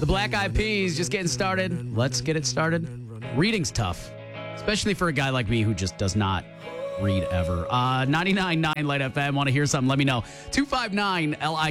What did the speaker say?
The Black Eyed Peas just getting started. Let's get it started. Reading's tough, especially for a guy like me who just does not read ever. 99.9 Light FM. Want to hear something? Let me know. 259 LI